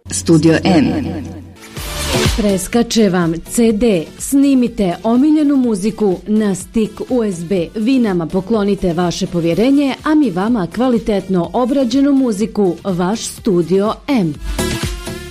Studio M. Preskače vam CD, snimite omiljenu muziku na stik USB. Vi nama poklonite vaše povjerenje, a mi vama kvalitetno obrađenu muziku, vaš Studio M.